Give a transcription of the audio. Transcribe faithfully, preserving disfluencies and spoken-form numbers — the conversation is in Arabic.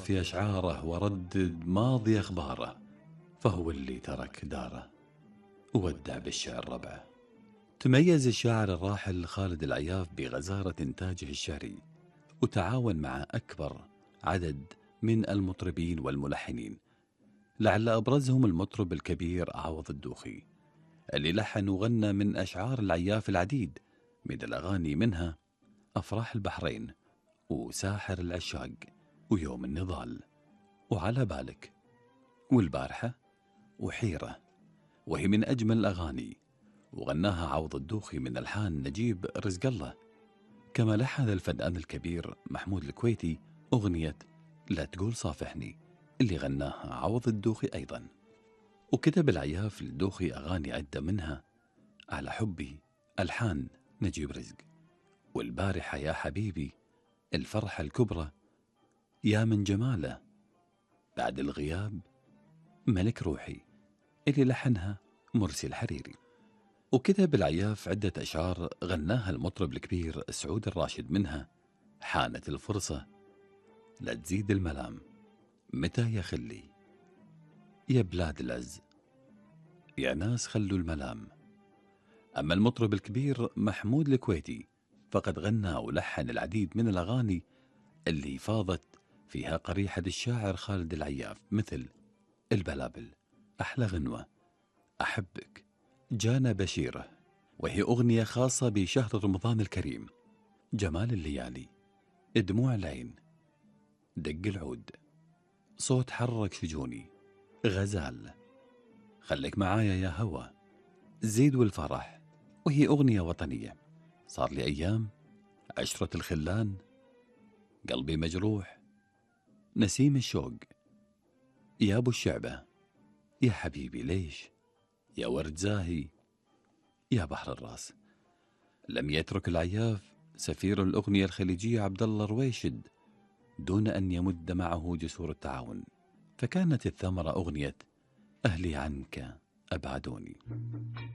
في أشعاره وردد ماضي أخباره، فهو اللي ترك داره وودع بالشعر ربعه. تميز الشاعر الراحل خالد العياف بغزارة إنتاجه الشعري، وتعاون مع أكبر عدد من المطربين والملحنين، لعل أبرزهم المطرب الكبير عوض الدوخي، اللي لحن وغنى من أشعار العياف العديد من الأغاني، منها أفراح البحرين، وساحر العشاق، ويوم النضال، وعلى بالك، والبارحة، وحيرة، وهي من أجمل الأغاني، وغناها عوض الدوخي من ألحان نجيب رزق الله. كما لحن الفنان الكبير محمود الكويتي أغنية لا تقول صافحني اللي غناها عوض الدوخي أيضا. وكتب العياف للدوخي أغاني عدة، منها على حبي ألحان نجيب رزق، والبارحة يا حبيبي، الفرحة الكبرى، يا من جماله، بعد الغياب، ملك روحي، اللي لحنها مرسي الحريري. وكتب العياف عدة أشعار غناها المطرب الكبير سعود الراشد، منها حانت الفرصة، لا تزيد الملام، متى يا خلي، يا بلاد العز، يا ناس خلوا الملام. أما المطرب الكبير محمود الكويتي فقد غنى ولحن العديد من الأغاني اللي فاضت فيها قريحة الشاعر خالد العياف، مثل البلابل، أحلى غنوة، أحبك، جانا بشيرة، وهي أغنية خاصة بشهر رمضان الكريم، جمال الليالي، دموع العين، دق العود، صوت حرك شجوني، غزال، خليك معايا يا هوى، زيد والفرح، وهي أغنية وطنية، صار لي أيام، عشرة الخلان، قلبي مجروح، نسيم الشوق، يا أبو الشعبة، يا حبيبي ليش، يا ورد زاهي، يا بحر الراس. لم يترك العياف سفير الأغنية الخليجية عبد الله رويشد دون أن يمد معه جسور التعاون، فكانت الثمرة أغنية أهلي عنك أبعدوني.